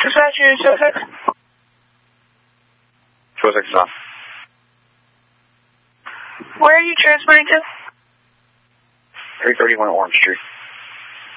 Dispatcher, 206. 206 is on. Where are you transporting to? 331 Orange Street.